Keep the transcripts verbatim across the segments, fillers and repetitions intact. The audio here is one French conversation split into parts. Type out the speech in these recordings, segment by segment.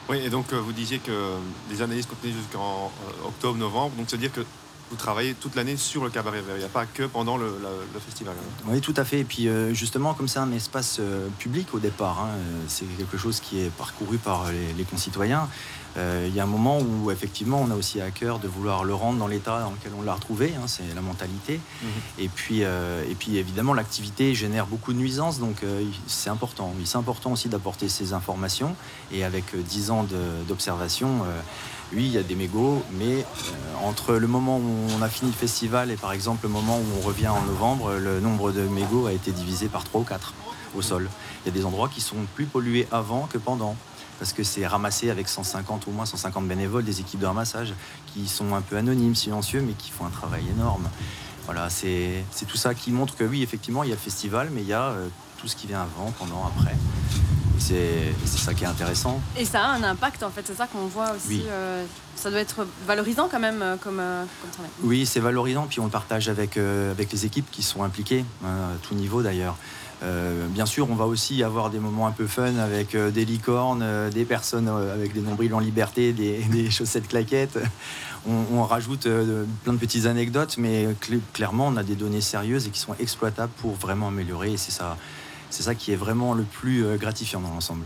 Oui, et donc euh, vous disiez que les analyses continuent jusqu'en euh, octobre, novembre, donc c'est-à-dire que vous travaillez toute l'année sur le cabaret vert, il n'y a pas que pendant le, la- le festival, hein. Oui, tout à fait. Et puis euh, justement, comme c'est un espace euh, public au départ, hein, euh, c'est quelque chose qui est parcouru par les, les concitoyens. Euh, il y a un moment où effectivement, on a aussi à cœur de vouloir le rendre dans l'état dans lequel on l'a retrouvé. Hein, c'est la mentalité. Mhm. Et puis, euh, et puis évidemment, l'activité génère beaucoup de nuisances, donc euh, c'est important. Oui, c'est important aussi d'apporter ces informations. Et avec euh, dix ans de- d'observation. Euh, oui, il y a des mégots, mais euh, entre le moment où on a fini le festival et par exemple le moment où on revient en novembre, le nombre de mégots a été divisé par trois ou quatre au sol. Il y a des endroits qui sont plus pollués avant que pendant, parce que c'est ramassé avec cent cinquante, au moins cent cinquante bénévoles, des équipes de ramassage qui sont un peu anonymes, silencieux, mais qui font un travail énorme. Voilà, c'est c'est tout ça qui montre que oui, effectivement, il y a le festival, mais il y a euh, tout ce qui vient avant, pendant, après. Et c'est c'est ça qui est intéressant. Et ça a un impact en fait, c'est ça qu'on voit aussi. Oui. euh, ça doit être valorisant quand même euh, comme, euh, comme travail. Oui, c'est valorisant, puis on le partage avec, euh, avec les équipes qui sont impliquées, hein, à tout niveau d'ailleurs. Euh, bien sûr, on va aussi avoir des moments un peu fun avec euh, des licornes, euh, des personnes euh, avec des nombrils en liberté, des, des chaussettes claquettes. On, on rajoute euh, plein de petites anecdotes, mais cl- clairement, on a des données sérieuses et qui sont exploitables pour vraiment améliorer. Et c'est ça, c'est ça qui est vraiment le plus euh, gratifiant dans l'ensemble.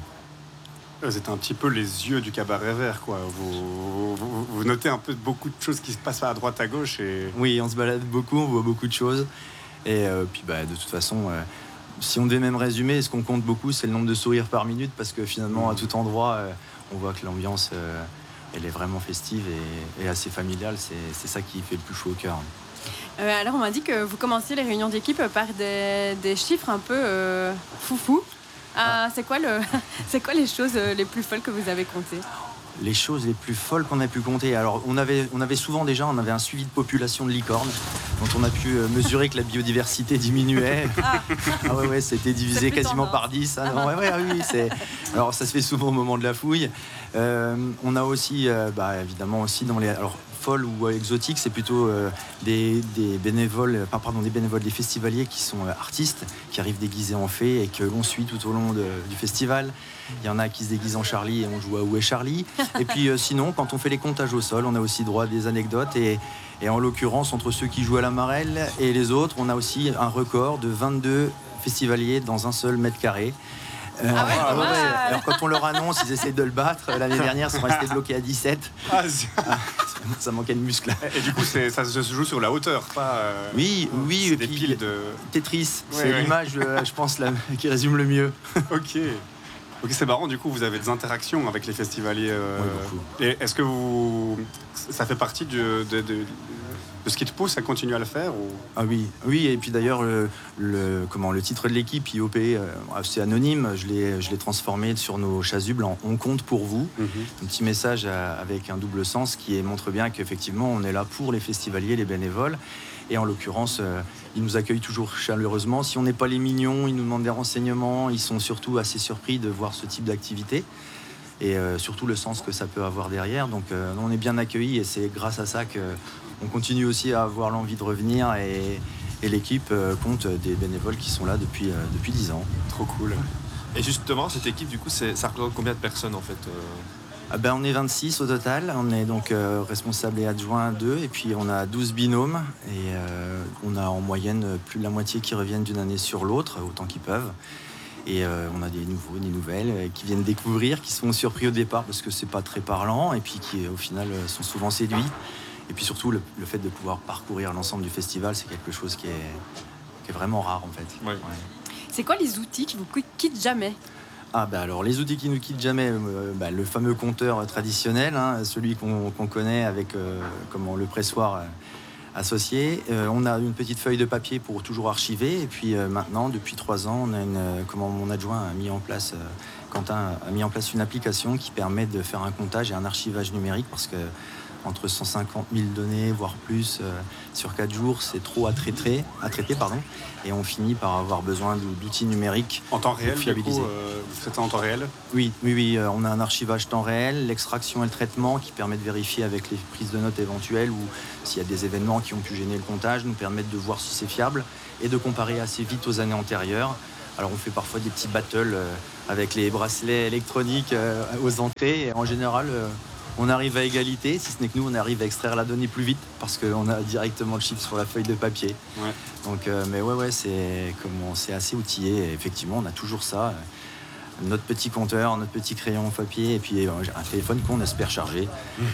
Vous êtes un petit peu les yeux du cabaret vert, quoi. Vous, vous, vous notez un peu beaucoup de choses qui se passent à droite, à gauche. Et... Oui, on se balade beaucoup, on voit beaucoup de choses. Et euh, puis, bah, de toute façon, euh, si on devait même résumer, ce qu'on compte beaucoup, c'est le nombre de sourires par minute, parce que finalement, à tout endroit, euh, on voit que l'ambiance, euh, elle est vraiment festive et, et assez familiale. C'est, c'est ça qui fait le plus chaud au cœur. Euh, alors on m'a dit que vous commenciez les réunions d'équipe par des, des chiffres un peu euh, foufou. Ah, c'est quoi le, c'est quoi les choses euh, les plus folles que vous avez comptées? Les choses les plus folles qu'on a pu compter. Alors, on avait, on avait souvent déjà, on avait un suivi de population de licornes, dont on a pu euh, mesurer que la biodiversité diminuait. Ah, Ah ouais, ouais, c'était divisé C'est plus quasiment tendance. par dix. Ah non, ouais, ouais, ah oui, c'est... Alors, ça se fait souvent au moment de la fouille. Euh, on a aussi, euh, bah, évidemment, aussi dans les... Alors, folles ou euh, exotiques, c'est plutôt euh, des, des bénévoles, enfin, pardon, des bénévoles, des festivaliers qui sont euh, artistes, qui arrivent déguisés en fées et que l'on suit tout au long de- du festival. Il y en a qui se déguisent en Charlie et on joue à Où est Charlie. Et puis euh, sinon, quand on fait les comptages au sol, on a aussi droit à des anecdotes. Et, et en l'occurrence, entre ceux qui jouent à la marelle et les autres, on a aussi un record de vingt-deux festivaliers dans un seul mètre carré. Euh, Ah ouais, pas mal. Alors quand on leur annonce, ils essayent de le battre. L'année dernière, ils sont restés bloqués à dix-sept. Ah, c'est- Ça manquait de muscles. et du coup, c'est, ça se joue sur la hauteur, pas... euh, Oui, oui. C'est Et des puis, piles de... Tetris, Ouais, c'est ouais. l'image, euh, je pense, la- qui résume le mieux. Ok. Ok, c'est marrant, du coup, vous avez des interactions avec les festivaliers. euh, Oui, beaucoup. Et est-ce que vous... Ça fait partie de, de, de, de ce qui te pousse à continuer à le faire ou... Ah oui, oui, et puis d'ailleurs, le, le, comment, le titre de l'équipe, I O P, euh, c'est anonyme, je l'ai, je l'ai transformé sur nos chasubles en On compte pour vous. Un petit message à- avec un double sens qui est- montre bien qu'effectivement, on est là pour les festivaliers, les bénévoles. Et en l'occurrence, euh, ils nous accueillent toujours chaleureusement. Si on n'est pas les mignons, ils nous demandent des renseignements. Ils sont surtout assez surpris de voir ce type d'activité. Et euh, surtout le sens que ça peut avoir derrière. Donc euh, on est bien accueillis et c'est grâce à ça qu'on continue aussi à avoir l'envie de revenir. Et, et l'équipe euh, compte des bénévoles qui sont là depuis, euh, depuis dix ans. Trop cool. Et justement, cette équipe, du coup, c'est, ça représente combien de personnes en fait euh Ah ben, on est vingt-six au total, on est donc euh, responsable et adjoint à deux, et puis on a douze binômes, et euh, on a en moyenne plus de la moitié qui reviennent d'une année sur l'autre, autant qu'ils peuvent. Et euh, on a des nouveaux, des nouvelles euh, qui viennent découvrir, qui sont surpris au départ parce que c'est pas très parlant, et puis qui au final euh, sont souvent séduits. Et puis surtout, le, le fait de pouvoir parcourir l'ensemble du festival, c'est quelque chose qui est, qui est vraiment rare en fait. Ouais. c'est quoi les outils qui vous quittent jamais? Ah bah alors les outils qui nous quittent jamais, euh, bah, le fameux compteur traditionnel, hein, celui qu'on qu'on connaît avec euh, comment, le pressoir euh, associé. Euh, on a une petite feuille de papier pour toujours archiver. Et puis euh, maintenant, depuis trois ans, on a une, euh, comment mon adjoint a mis en place, euh, Quentin a mis en place une application qui permet de faire un comptage et un archivage numérique parce que entre cent cinquante mille données, voire plus, euh, sur quatre jours, c'est trop à traiter, à traiter pardon, et on finit par avoir besoin d'outils numériques. En temps réel, du fiabiliser. coup, euh, vous faites ça en temps réel? Oui, oui, oui, euh, on a un archivage temps réel, l'extraction et le traitement qui permet de vérifier avec les prises de notes éventuelles ou s'il y a des événements qui ont pu gêner le comptage, nous permettent de voir si c'est fiable et de comparer assez vite aux années antérieures. Alors on fait parfois des petits battles euh, avec les bracelets électroniques euh, aux entrées. Et en général, euh, on arrive à égalité, si ce n'est que nous, on arrive à extraire la donnée plus vite parce qu'on a directement le chiffre sur la feuille de papier. Ouais. Donc, euh, mais ouais, ouais, c'est, comment, c'est assez outillé. Et effectivement, on a toujours ça. euh, Notre petit compteur, notre petit crayon papier et puis euh, un téléphone qu'on espère charger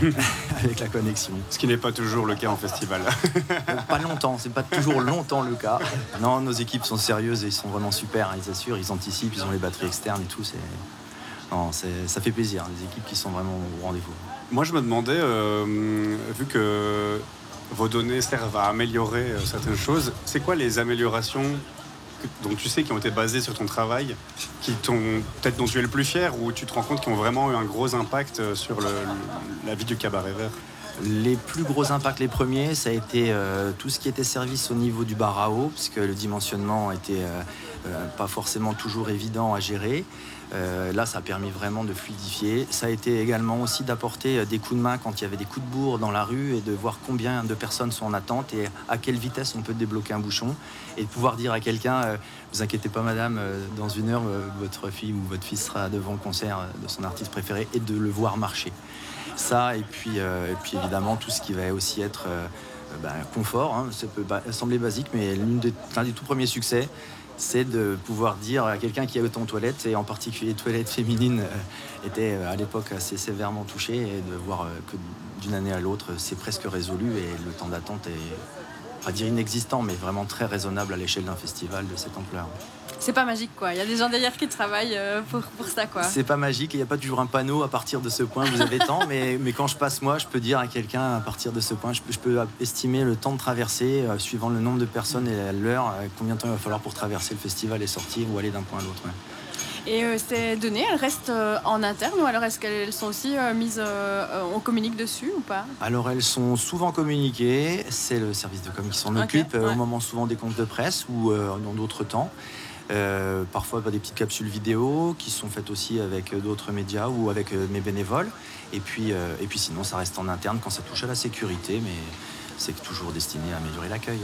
avec la connexion. Ce qui n'est pas toujours le cas en festival. Pas longtemps, c'est pas toujours longtemps le cas. Non, nos équipes sont sérieuses et ils sont vraiment super, hein, ils assurent, ils anticipent, ils ont les batteries externes et tout. C'est... Non, c'est... ça fait plaisir, hein, des équipes qui sont vraiment au rendez-vous. Moi, je me demandais, euh, vu que vos données servent à améliorer euh, certaines choses, c'est quoi les améliorations que- dont tu sais qui ont été basées sur ton travail, qui t'ont peut-être dont tu es le plus fier, ou tu te rends compte qui ont vraiment eu un gros impact euh, sur le- le- la vie du cabaret vert? Les plus gros impacts, les premiers, ça a été euh, tout ce qui était service au niveau du bar à eau, puisque le dimensionnement était euh, euh, pas forcément toujours évident à gérer. Euh, là, ça a permis vraiment de fluidifier. Ça a été également aussi d'apporter euh, des coups de main quand il y avait des coups de bourre dans la rue et de voir combien de personnes sont en attente et à quelle vitesse on peut débloquer un bouchon et de pouvoir dire à quelqu'un euh, vous inquiétez pas madame, euh, dans une heure, euh, votre fille ou votre fils sera devant le concert euh, de son artiste préféré et de le voir marcher. Ça, et puis, euh, et puis évidemment tout ce qui va aussi être euh, ben, confort, hein, ça peut ba- sembler basique, mais l'une des, l'un des tout premiers succès, c'est de pouvoir dire à quelqu'un qui est aux toilettes, et en particulier les toilettes féminines euh, étaient euh, à l'époque assez sévèrement touchées, et de voir euh, que d'une année à l'autre, c'est presque résolu, et le temps d'attente est, pas dire inexistant, mais vraiment très raisonnable à l'échelle d'un festival de cette ampleur. C'est pas magique, quoi. Il y a des gens derrière qui travaillent euh, pour, pour ça, quoi. C'est pas magique, il n'y a pas toujours un panneau à partir de ce point, vous avez tant, mais, mais quand je passe moi, je peux dire à quelqu'un à partir de ce point, je peux, je peux estimer le temps de traversée, euh, suivant le nombre de personnes et l'heure, euh, combien de temps il va falloir pour traverser le festival et sortir ou aller d'un point à l'autre. Ouais. Et euh, ces données, elles restent euh, en interne ou alors est-ce qu'elles sont aussi euh, mises, euh, euh, on communique dessus ou pas? Alors elles sont souvent communiquées, c'est le service de com qui s'en Ok, occupe, euh, ouais. au moment souvent des comptes de presse ou euh, dans d'autres temps. Euh, parfois bah, des petites capsules vidéo qui sont faites aussi avec euh, d'autres médias ou avec euh, mes bénévoles. Et puis, euh, et puis sinon, ça reste en interne quand ça touche à la sécurité, mais c'est toujours destiné à améliorer l'accueil.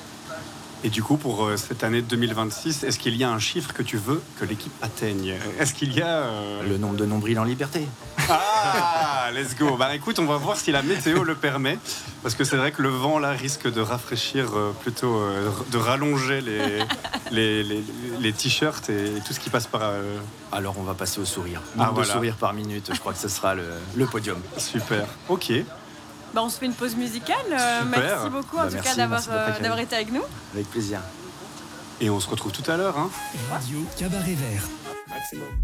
Et du coup, pour euh, cette année deux mille vingt-six, est-ce qu'il y a un chiffre que tu veux que l'équipe atteigne? Est-ce qu'il y a... euh, Le nombre de nombrils en liberté. Ah, let's go. Bah écoute, on va voir si la météo le permet, parce que c'est vrai que le vent là risque de rafraîchir, euh, plutôt euh, de rallonger les, les, les, les t-shirts et tout ce qui passe par... euh, Alors on va passer au sourire. Ah, Nombre voilà. de sourires par minute, je crois que ce sera le, le podium. Super. Ok. Bah, on se fait une pause musicale. Euh, Super. merci beaucoup en Bah, tout merci, cas d'avoir, merci de votre euh, accueil. d'avoir été avec nous. Avec plaisir. Et on se retrouve tout à l'heure, hein. Radio Cabaret Vert.